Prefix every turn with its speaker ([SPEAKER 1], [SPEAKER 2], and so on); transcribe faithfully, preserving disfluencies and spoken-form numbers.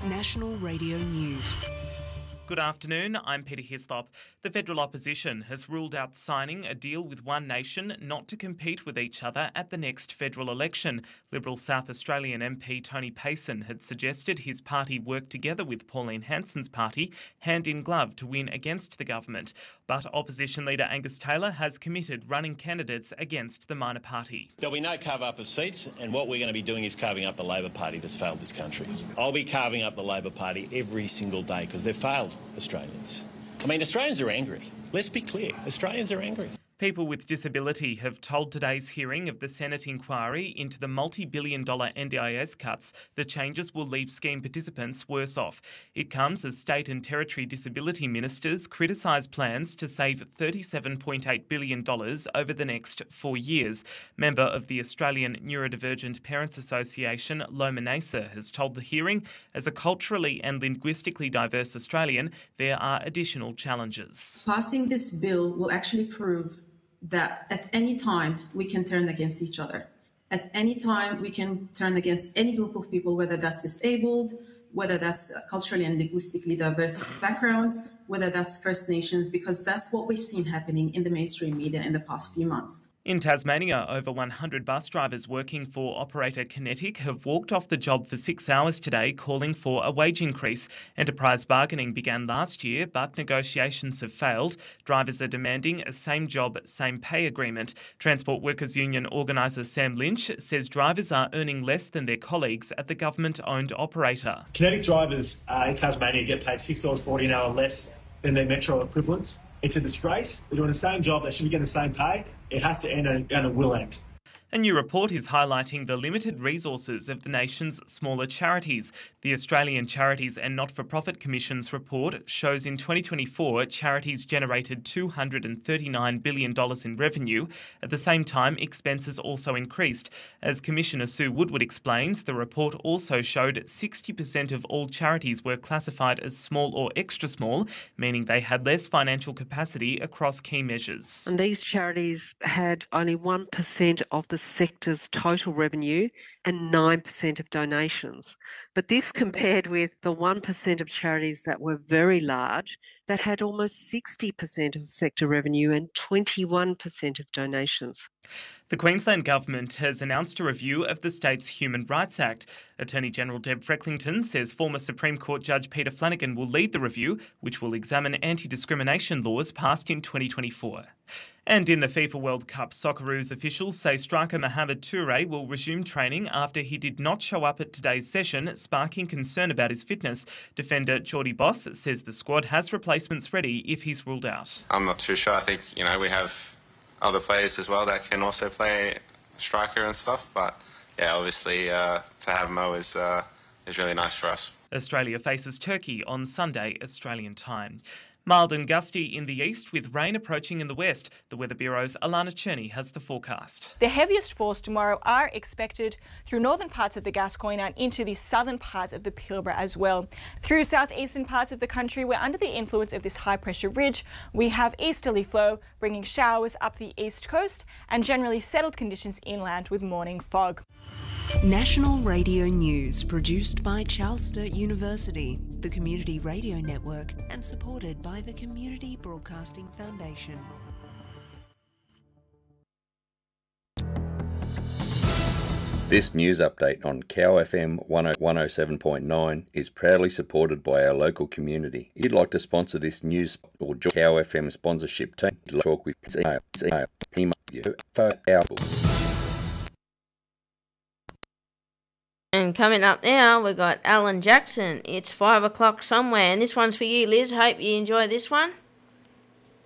[SPEAKER 1] National Radio News.
[SPEAKER 2] Good afternoon, I'm Peter Hislop. The federal opposition has ruled out signing a deal with One Nation not to compete with each other at the next federal election. Liberal South Australian M P Tony Payson had suggested his party work together with Pauline Hanson's party, hand in glove, to win against the government. But opposition leader Angus Taylor has committed running candidates against the minor party.
[SPEAKER 3] There'll be no carve-up of seats, and what we're going to be doing is carving up the Labor Party that's failed this country. I'll be carving up the Labor Party every single day because they've failed Australians. I mean, Australians are angry. Let's be clear, Australians are angry.
[SPEAKER 2] People with disability have told today's hearing of the Senate inquiry into the multi-billion dollar N D I S cuts the changes will leave scheme participants worse off. It comes as state and territory disability ministers criticise plans to save thirty-seven point eight billion dollars over the next four years. Member of the Australian Neurodivergent Parents Association, Loma Naser, has told the hearing, as a culturally and linguistically diverse Australian, there are additional challenges.
[SPEAKER 4] Passing this bill will actually prove that at any time we can turn against each other. At any time we can turn against any group of people, whether that's disabled, whether that's culturally and linguistically diverse backgrounds, whether that's First Nations, because that's what we've seen happening in the mainstream media in the past few months.
[SPEAKER 2] In Tasmania, over one hundred bus drivers working for operator Kinetic have walked off the job for six hours today, calling for a wage increase. Enterprise bargaining began last year, but negotiations have failed. Drivers are demanding a same job, same pay agreement. Transport Workers Union organiser Sam Lynch says drivers are earning less than their colleagues at the government-owned operator.
[SPEAKER 5] Kinetic drivers uh, in Tasmania get paid six dollars forty an hour less than their metro equivalents. It's a disgrace. They're doing the same job. They should be getting the same pay. It has to end, and it will end.
[SPEAKER 2] A new report is highlighting the limited resources of the nation's smaller charities. The Australian Charities and Not-for-Profit Commission's report shows in twenty twenty-four, charities generated two hundred thirty-nine billion dollars in revenue. At the same time, expenses also increased. As Commissioner Sue Woodward explains, the report also showed sixty percent of all charities were classified as small or extra small, meaning they had less financial capacity across key measures.
[SPEAKER 6] And these charities had only one percent of the sector's total revenue and nine percent of donations. But this compared with the one percent of charities that were very large, that had almost sixty percent of sector revenue and twenty-one percent of donations.
[SPEAKER 2] The Queensland Government has announced a review of the state's Human Rights Act. Attorney General Deb Frecklington says former Supreme Court Judge Peter Flanagan will lead the review, which will examine anti-discrimination laws passed in twenty twenty-four. And in the FIFA World Cup, Socceroos officials say striker Mohamed Touré will resume training after he did not show up at today's session, sparking concern about his fitness. Defender Jordy Boss says the squad has replacements ready if he's ruled out.
[SPEAKER 7] I'm not too sure. I think, you know, we have other players as well that can also play striker and stuff, but yeah, obviously uh, to have Mo is, uh, is really nice for us.
[SPEAKER 2] Australia faces Turkey on Sunday, Australian time. Mild and gusty in the east with rain approaching in the west. The Weather Bureau's Alana Cherney has the forecast.
[SPEAKER 8] The heaviest falls tomorrow are expected through northern parts of the Gascoyne and into the southern parts of the Pilbara as well. Through southeastern parts of the country, we're under the influence of this high pressure ridge. We have easterly flow bringing showers up the east coast and generally settled conditions inland with morning fog.
[SPEAKER 1] National Radio News, produced by Charles Sturt University, the Community Radio Network, and supported by the Community Broadcasting Foundation.
[SPEAKER 9] This news update on Cow F M one oh seven point nine is proudly supported by our local community. If you'd like to sponsor this news or join Cow F M sponsorship team, talk with email, email, email, email,
[SPEAKER 10] And coming up now, we've got Alan Jackson. It's five o'clock somewhere, and this one's for you, Liz. Hope you enjoy this one.